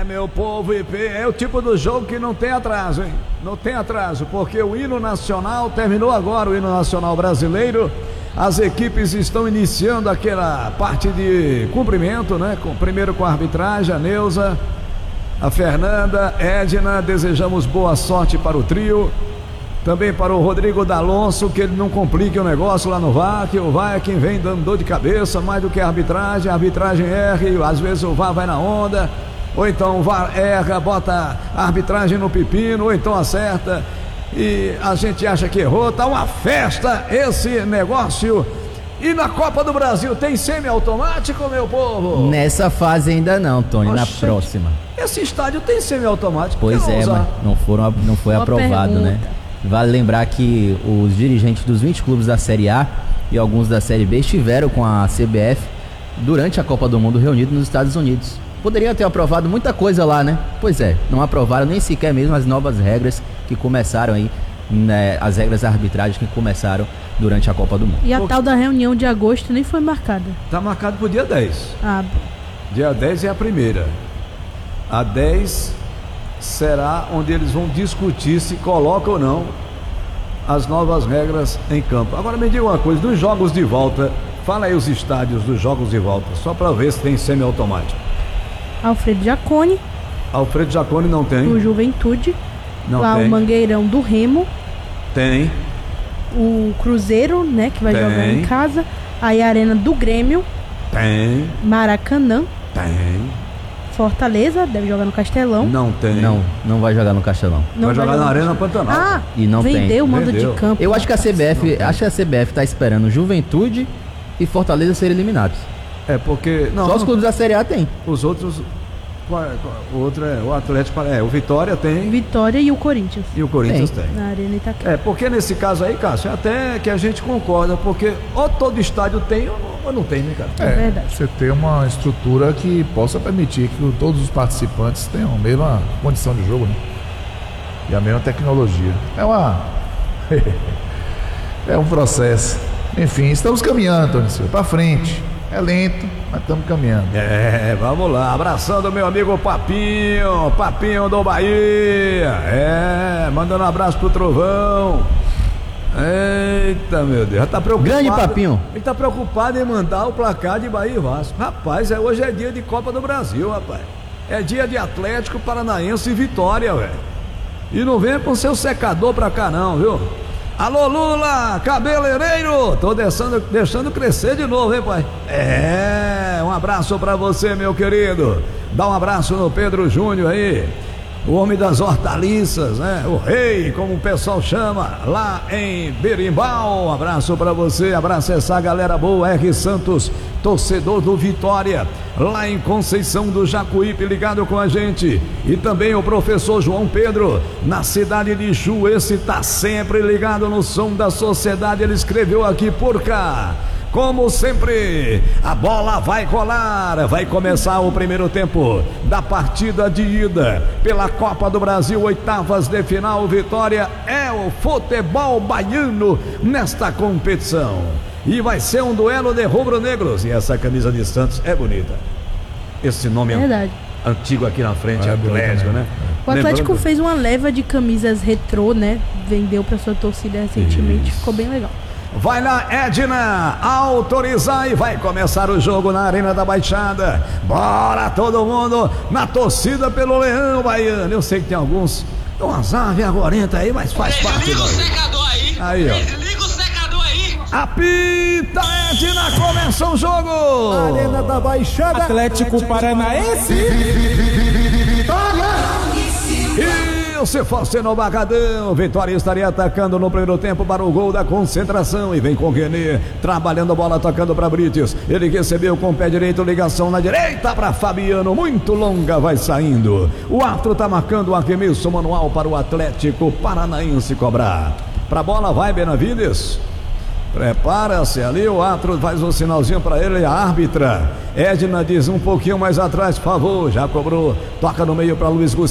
Meu povo, é o tipo do jogo que não tem atraso, hein? Não tem atraso, porque o hino nacional terminou agora, o hino nacional brasileiro. As equipes estão iniciando aquela parte de cumprimento, né? Primeiro com a arbitragem, a Neuza, a Fernanda, Edna. Desejamos boa sorte para o trio. Também para o Rodrigo D'Alonso, que ele não complique o negócio lá no VAR, que o VAR é quem vem dando dor de cabeça mais do que a arbitragem erra, e às vezes o VAR vai na onda, ou então o VAR erra, bota a arbitragem no pepino, ou então acerta, e a gente acha que errou. Tá uma festa esse negócio. E na Copa do Brasil tem semiautomático, meu povo? Nessa fase ainda não, Tony. Na próxima. Esse estádio tem semiautomático? Pois é, mas não foi aprovado, né? Vale lembrar que os dirigentes dos 20 clubes da Série A e alguns da Série B estiveram com a CBF durante a Copa do Mundo reunidos nos Estados Unidos. Poderiam ter aprovado muita coisa lá, né? Pois é, não aprovaram nem sequer mesmo as novas regras que começaram aí, né, as regras da arbitragem que começaram durante a Copa do Mundo. E a tal da reunião de agosto nem foi marcada. Tá marcado pro dia 10. Dia 10 é a primeira. A 10 será onde eles vão discutir se coloca ou não as novas regras em campo. Agora me diga uma coisa, dos jogos de volta, fala aí os estádios dos jogos de volta, só para ver se tem semiautomático. Alfredo Jaconi não tem. O Juventude. Não lá tem. O Mangueirão do Remo. Tem. O Cruzeiro, né, que vai jogar em casa. Aí a Arena do Grêmio. Tem. Maracanã. Tem. Fortaleza, deve jogar no Castelão. Não tem. Não vai jogar no Castelão. Vai jogar na Arena Pantanal. E não vendeu o mando de campo. Eu acho que a CBF tá esperando Juventude e Fortaleza serem eliminados. É porque... Só os clubes da Série A tem. Os outros... O outro é o Atlético, o Vitória tem. Vitória e o Corinthians. E o Corinthians tem. Na Arena Itaquera. Porque nesse caso aí, Cássio, até que a gente concorda, porque ou todo estádio tem ou não tem, né, cara? É verdade. Você ter uma estrutura que possa permitir que todos os participantes tenham a mesma condição de jogo, né? E a mesma tecnologia. É um processo. Enfim, estamos caminhando, Tony Silva, pra frente. É lento, mas estamos caminhando. Vamos lá. Abraçando meu amigo Papinho do Bahia. Mandando um abraço pro Trovão. Eita, meu Deus, já tá preocupado. Grande Papinho. Ele tá preocupado em mandar o placar de Bahia e Vasco. Rapaz, hoje é dia de Copa do Brasil, rapaz. É dia de Atlético Paranaense e Vitória, velho. E não venha com seu secador pra cá não, viu? Alô, Lula, cabeleireiro! Tô deixando crescer de novo, hein, pai? Um abraço pra você, meu querido. Dá um abraço no Pedro Júnior aí, o homem das hortaliças, né? O rei, como o pessoal chama, lá em Berimbau. Um abraço pra você, abraço essa galera boa. R. Santos, torcedor do Vitória, lá em Conceição do Jacuípe, ligado com a gente. E também o professor João Pedro, na cidade de Ju, esse tá sempre ligado no som da sociedade. Ele escreveu aqui: por cá, como sempre, a bola vai rolar. Vai começar o primeiro tempo da partida de ida pela Copa do Brasil, oitavas de final. Vitória é o futebol baiano nesta competição. E vai ser um duelo de rubro-negros. E essa camisa de Santos é bonita. Esse nome antigo aqui na frente, Atlético, né? O Atlético fez uma leva de camisas retrô, né? Vendeu pra sua torcida recentemente. Ficou bem legal. Vai lá, Edna, autorizar e vai começar o jogo na Arena da Baixada. Bora todo mundo na torcida pelo Leão Baiano. Eu sei que tem alguns, umas aves agorenta aí, mas faz parte. Desliga o secador aí. Aí, ó. Desliga o secador aí. Apita, Edna, começa o jogo. Arena da Baixada. Atlético Paranaense. E se fosse no Barradão, Vitória estaria atacando no primeiro tempo para o gol da concentração. E vem com o René, trabalhando a bola, tocando para Brites. Ele recebeu com o pé direito, ligação na direita para Fabiano, muito longa, vai saindo. O árbitro está marcando o arremesso manual para o Atlético Paranaense cobrar. Para a bola vai Benavides. Prepara-se ali, o árbitro faz um sinalzinho para ele, a árbitra Edna diz um pouquinho mais atrás, por favor, já cobrou, toca no meio para Luiz Gustavo.